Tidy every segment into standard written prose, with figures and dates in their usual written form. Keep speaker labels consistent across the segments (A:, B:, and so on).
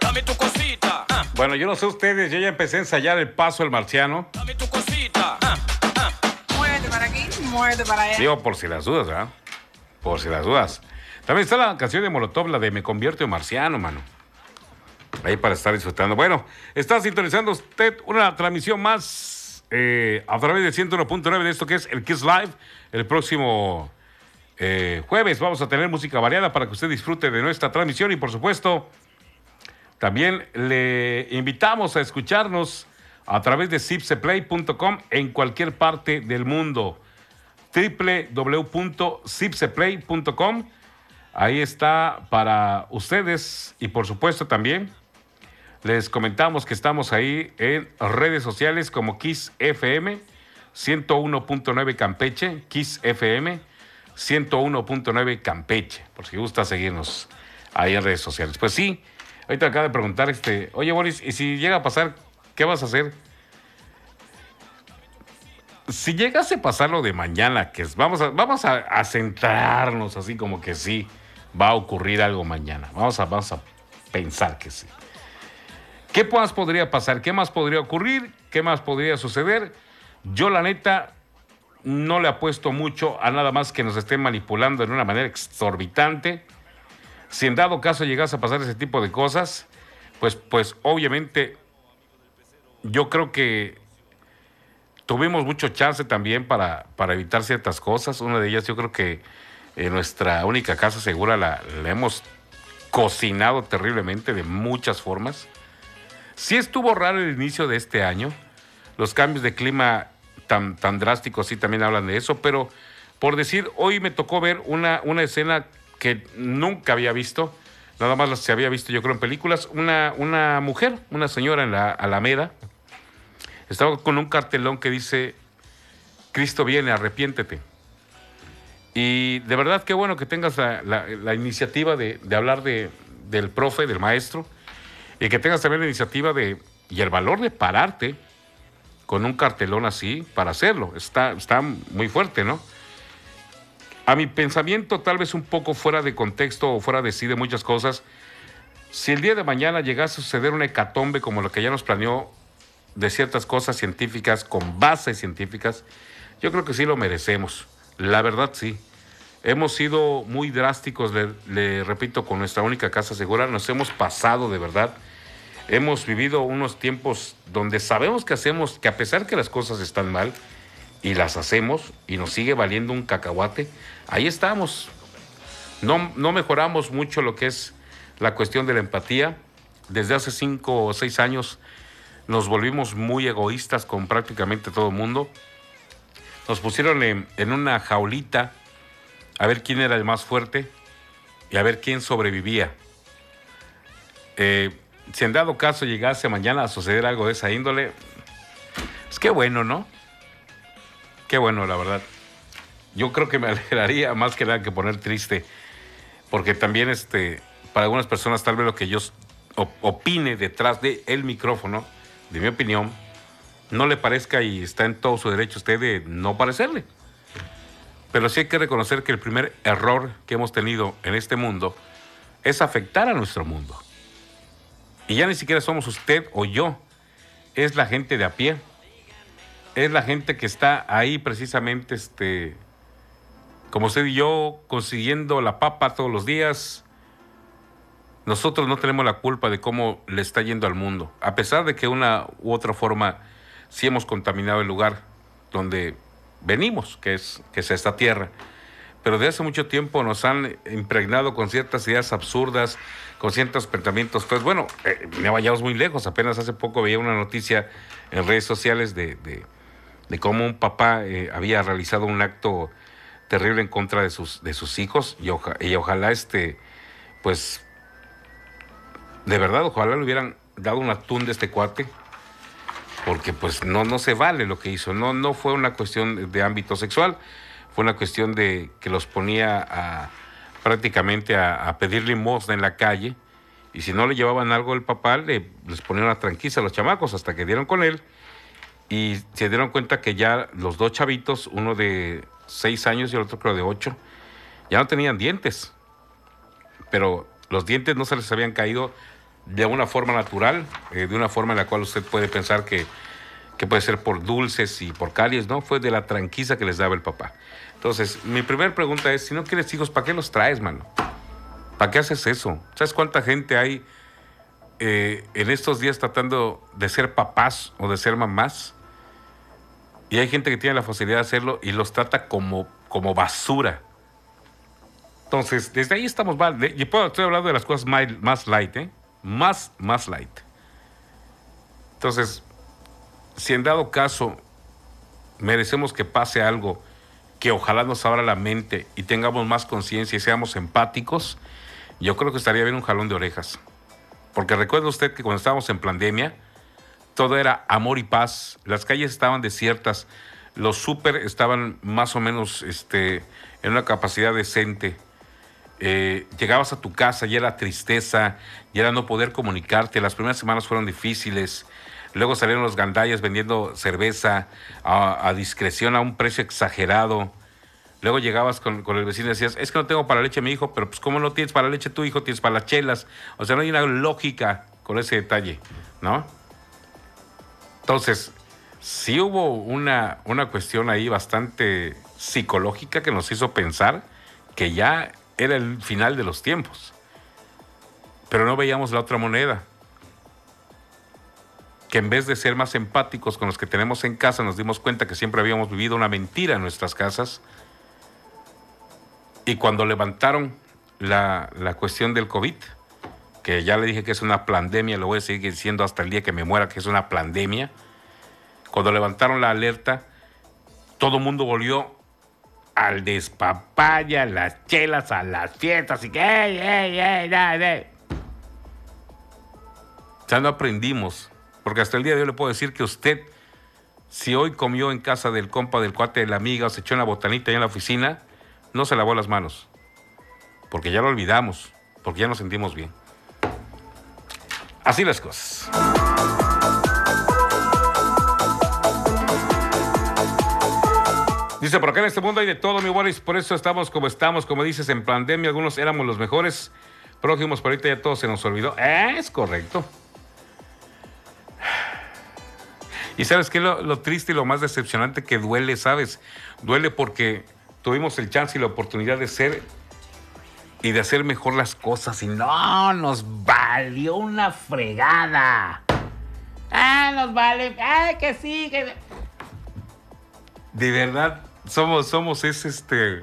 A: Dame tu cosita.
B: Bueno, yo no sé ustedes, yo ya empecé a ensayar el paso del marciano.
A: Dame tu cosita.
C: Muévete para aquí, muévete para allá.
B: Digo, por si las dudas, ¿verdad? Por si las dudas. También está la canción de Molotov, la de Me convierto en marciano, mano. Ahí para estar disfrutando. Bueno, está sintonizando usted una transmisión más a través de 101.9 de esto que es el Kiss Live. El próximo jueves vamos a tener música variada para que usted disfrute de nuestra transmisión y por supuesto también le invitamos a escucharnos a través de zipseplay.com en cualquier parte del mundo. www.zipseplay.com. Ahí está para ustedes y por supuesto también les comentamos que estamos ahí en redes sociales como Kiss FM 101.9 Campeche, Kiss FM 101.9 Campeche, por si gusta seguirnos ahí en redes sociales. Pues sí, ahorita acaba de preguntar oye Boris, ¿y si llega a pasar, qué vas a hacer? Si llegase a pasar lo de mañana, que vamos a centrarnos así como que sí, va a ocurrir algo mañana. Vamos a pensar que sí. ¿Qué más podría pasar? ¿Qué más podría ocurrir? ¿Qué más podría suceder? Yo, la neta, no le apuesto mucho a nada más que nos estén manipulando de una manera exorbitante. Si en dado caso llegase a pasar ese tipo de cosas, pues obviamente yo creo que tuvimos mucho chance también para evitar ciertas cosas. Una de ellas yo creo que nuestra única casa segura la hemos cocinado terriblemente de muchas formas. Sí estuvo raro el inicio de este año. Los cambios de clima tan drásticos sí también hablan de eso, pero por decir, hoy me tocó ver una escena que nunca había visto, nada más se había visto yo creo en películas, una mujer, una señora en la Alameda, estaba con un cartelón que dice, Cristo viene, arrepiéntete. Y de verdad qué bueno que tengas la iniciativa de hablar del profe, del maestro, y que tengas también la iniciativa y el valor de pararte con un cartelón así para hacerlo. Está muy fuerte, ¿no? A mi pensamiento, tal vez un poco fuera de contexto o fuera de sí de muchas cosas, si el día de mañana llegase a suceder una hecatombe como lo que ya nos planeó de ciertas cosas científicas, con bases científicas, yo creo que sí lo merecemos. La verdad, sí. Hemos sido muy drásticos, le repito, con nuestra única casa segura. Nos hemos pasado de verdad. Hemos vivido unos tiempos donde sabemos que hacemos, que a pesar que las cosas están mal, y las hacemos, y nos sigue valiendo un cacahuate, ahí estamos. No mejoramos mucho lo que es la cuestión de la empatía. Desde hace 5 o 6 años nos volvimos muy egoístas con prácticamente todo el mundo. Nos pusieron en una jaulita a ver quién era el más fuerte y a ver quién sobrevivía. Si en dado caso llegase mañana a suceder algo de esa índole, pues qué bueno, ¿no? Qué bueno, la verdad. Yo creo que me alegraría más que nada que poner triste, porque también para algunas personas tal vez lo que yo opine detrás del micrófono, de mi opinión, no le parezca y está en todo su derecho usted de no parecerle. Pero sí hay que reconocer que el primer error que hemos tenido en este mundo es afectar a nuestro mundo. Y ya ni siquiera somos usted o yo, es la gente de a pie, es la gente que está ahí precisamente, como usted y yo, consiguiendo la papa todos los días. Nosotros no tenemos la culpa de cómo le está yendo al mundo, a pesar de que una u otra forma sí hemos contaminado el lugar donde venimos, que es esta tierra. Pero de hace mucho tiempo nos han impregnado con ciertas ideas absurdas, con ciertos pensamientos. Pues bueno, no vayamos muy lejos. Apenas hace poco veía una noticia en redes sociales de cómo un papá había realizado un acto terrible en contra de sus hijos y ojalá pues de verdad, ojalá le hubieran dado un atún de este cuate, porque pues no se vale lo que hizo. No fue una cuestión de ámbito sexual, fue una cuestión de que los ponía prácticamente a pedir limosna en la calle, y si no le llevaban algo el papá, les ponía una tranquiza a los chamacos hasta que dieron con él, y se dieron cuenta que ya los dos chavitos, uno de 6 años y el otro creo de 8, ya no tenían dientes, pero los dientes no se les habían caído de una forma natural, de una forma en la cual usted puede pensar que puede ser por dulces y por cáliz, ¿no? Fue de la tranquiza que les daba el papá. Entonces, mi primera pregunta es, si no quieres hijos, ¿para qué los traes, mano? ¿Para qué haces eso? ¿Sabes cuánta gente hay en estos días tratando de ser papás o de ser mamás? Y hay gente que tiene la facilidad de hacerlo y los trata como basura. Entonces, desde ahí estamos mal. Estoy hablando de las cosas más light, ¿eh? Más light. Entonces, si en dado caso merecemos que pase algo que ojalá nos abra la mente y tengamos más conciencia y seamos empáticos, yo creo que estaría bien un jalón de orejas. Porque recuerda usted que cuando estábamos en pandemia, todo era amor y paz, las calles estaban desiertas, los súper estaban más o menos en una capacidad decente. Llegabas a tu casa y era tristeza, y era no poder comunicarte. Las primeras semanas fueron difíciles. Luego salieron los gandallas vendiendo cerveza a discreción a un precio exagerado. Luego llegabas con el vecino y decías, es que no tengo para leche mi hijo, pero pues ¿cómo no tienes para leche tu hijo? Tienes para las chelas. O sea, no hay una lógica con ese detalle, ¿no? Entonces, sí hubo una cuestión ahí bastante psicológica que nos hizo pensar que ya era el final de los tiempos. Pero no veíamos la otra moneda. Que en vez de ser más empáticos con los que tenemos en casa, nos dimos cuenta que siempre habíamos vivido una mentira en nuestras casas. Y cuando levantaron la cuestión del COVID, que ya le dije que es una pandemia, lo voy a seguir diciendo hasta el día que me muera que es una pandemia. Cuando levantaron la alerta, todo el mundo volvió al despapaya, a las chelas, a las fiestas, y que ya no aprendimos. Porque hasta el día de hoy le puedo decir que usted, si hoy comió en casa del compa, del cuate, de la amiga, o se echó una botanita ahí en la oficina, no se lavó las manos. Porque ya lo olvidamos, porque ya nos sentimos bien. Así las cosas. Dice, por acá en este mundo hay de todo, mi Boris, por eso estamos, como dices, en pandemia, algunos éramos los mejores prójimos, pero ahorita ya todo se nos olvidó. Es correcto. Y ¿sabes qué es lo triste y lo más decepcionante? Que duele, ¿sabes? Duele porque tuvimos el chance y la oportunidad de ser y de hacer mejor las cosas y no, nos valió una fregada. Nos vale, que sí, que... De verdad, somos ese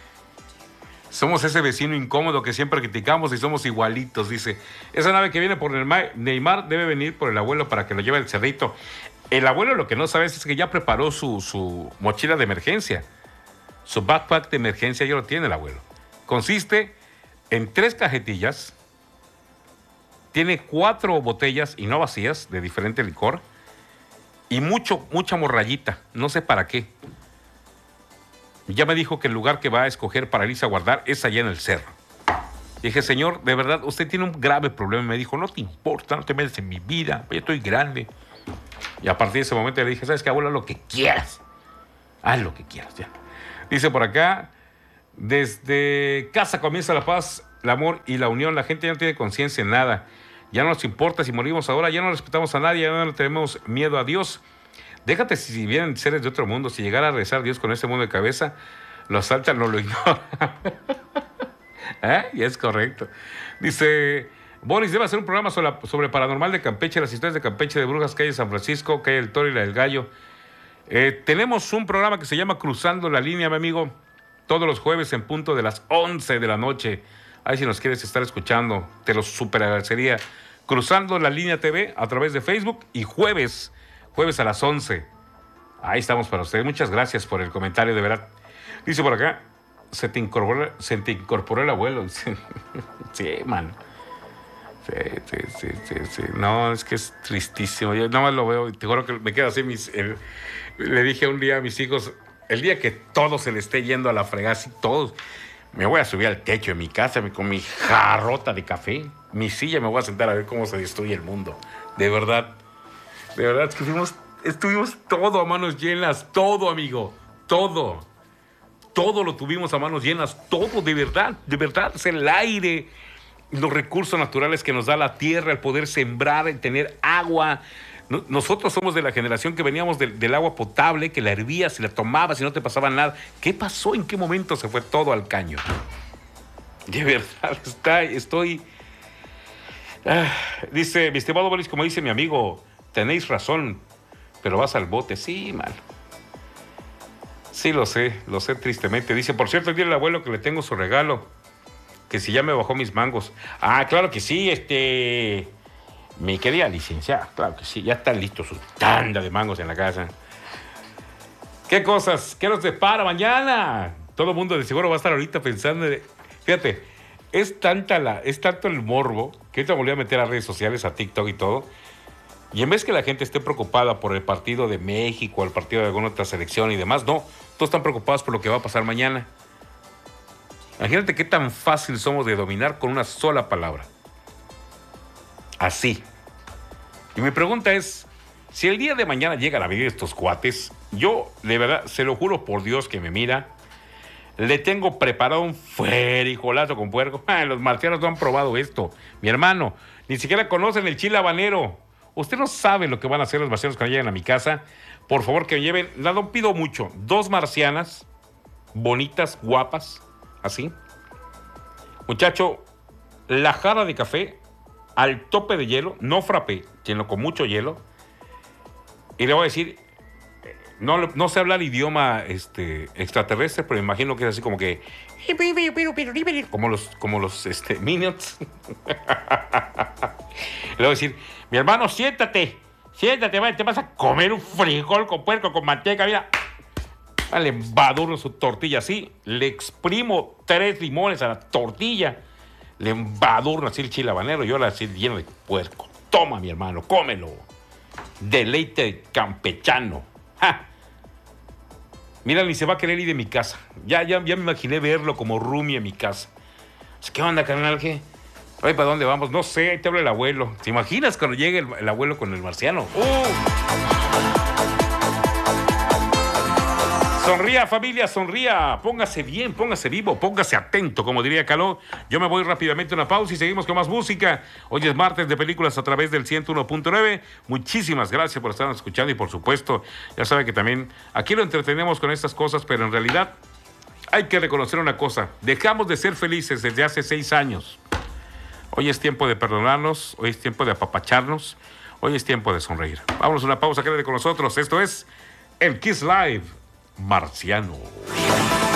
B: vecino incómodo que siempre criticamos y somos igualitos, dice. Esa nave que viene por Neymar debe venir por el abuelo para que lo lleve al cerrito. El abuelo lo que no sabes es que ya preparó su mochila de emergencia. Su backpack de emergencia ya lo tiene el abuelo. Consiste en 3 cajetillas. Tiene 4 botellas y no vacías de diferente licor. Y mucha morrayita. No sé para qué. Ya me dijo que el lugar que va a escoger para irse a guardar es allá en el cerro. Dije, señor, de verdad, usted tiene un grave problema. Me dijo, no te importa, no te metes en mi vida. Yo estoy grande. Y a partir de ese momento le dije, ¿sabes qué, abuelo? Lo que quieras. Haz lo que quieras, ya. Dice por acá, desde casa comienza la paz, el amor y la unión. La gente ya no tiene conciencia en nada. Ya no nos importa si morimos ahora, ya no respetamos a nadie, ya no le tenemos miedo a Dios. Déjate si vienen seres de otro mundo, si llegara a rezar Dios con ese mundo de cabeza, lo asaltan, no lo ignoran. Y es correcto. Dice, Boris, debe hacer un programa sobre paranormal de Campeche, las historias de Campeche, de brujas, calle San Francisco, calle del Toro y la del Gallo. Tenemos un programa que se llama Cruzando la Línea, mi amigo, todos los jueves en punto de las 11 de la noche. Ahí si nos quieres estar escuchando, te lo super agradecería. Cruzando la Línea TV a través de Facebook y jueves a las 11. Ahí estamos para ustedes. Muchas gracias por el comentario, de verdad. Dice por acá, se te incorporó el abuelo. Sí, man. Sí. No, es que es tristísimo. Yo nada más lo veo y te juro que me quedo así. Le dije un día a mis hijos, el día que todo se le esté yendo a la fregada, así todos, me voy a subir al techo de mi casa con mi jarrota de café, mi silla, me voy a sentar a ver cómo se destruye el mundo. De verdad, es que estuvimos todo a manos llenas, todo, amigo, todo lo tuvimos a manos llenas, todo, de verdad, es el aire, los recursos naturales que nos da la tierra, el poder sembrar, el tener agua. Nosotros somos de la generación que veníamos del agua potable, que la hervías y la tomabas y no te pasaba nada. ¿Qué pasó? ¿En qué momento se fue todo al caño? De verdad, estoy... dice, mi estimado Boris, como dice mi amigo, tenéis razón, pero vas al bote. Sí, mal. Sí, lo sé tristemente. Dice, por cierto, dile al abuelo que le tengo su regalo, que si ya me bajó mis mangos. Ah, claro que sí, mi querida licenciada, claro que sí, ya están listos sus tanda de mangos en la casa. ¿Qué cosas? ¿Qué nos depara mañana? Todo el mundo de seguro va a estar ahorita pensando. Fíjate, es tanto el morbo que ahorita volví a meter a redes sociales, a TikTok y todo. Y en vez que la gente esté preocupada por el partido de México, el partido de alguna otra selección y demás, no, todos están preocupados por lo que va a pasar mañana. Imagínate qué tan fácil somos de dominar con una sola palabra. Así. Y mi pregunta es, si el día de mañana llegan a venir estos cuates, yo, de verdad, se lo juro por Dios que me mira, le tengo preparado un frijolazo con puerco. Los marcianos no han probado esto. Mi hermano, ni siquiera conocen el chile habanero. Usted no sabe lo que van a hacer los marcianos cuando lleguen a mi casa. Por favor, que me lleven, no pido mucho, 2 marcianas, bonitas, guapas, así. Muchacho, la jarra de café al tope de hielo, no frappé, sino con mucho hielo. Y le voy a decir, no sé hablar idioma extraterrestre, pero me imagino que es así como que como los Minions. Le voy a decir, mi hermano, siéntate, te vas a comer un frijol con puerco, con manteca, mira. Le embadurno su tortilla así, le exprimo 3 limones a la tortilla, le embadurno así el chile habanero y ahora así lleno de puerco. Toma, mi hermano, cómelo. Deleite campechano. ¡Ja! Mira, ni se va a querer ir de mi casa. Ya me imaginé verlo como roomie en mi casa. ¿Qué onda, carnal? ¿Qué? Oye, ¿para dónde vamos? No sé, ahí te habla el abuelo. ¿Te imaginas cuando llegue el abuelo con el marciano? Sonría, familia, sonría. Póngase bien, póngase vivo, póngase atento, como diría Caló. Yo me voy rápidamente a una pausa y seguimos con más música. Hoy es martes de películas a través del 101.9. Muchísimas gracias por estarnos escuchando y, por supuesto, ya saben que también aquí lo entretenemos con estas cosas, pero en realidad hay que reconocer una cosa. Dejamos de ser felices desde hace 6 años. Hoy es tiempo de perdonarnos, hoy es tiempo de apapacharnos, hoy es tiempo de sonreír. Vámonos a una pausa, quédate con nosotros. Esto es el Kiss Live Marciano.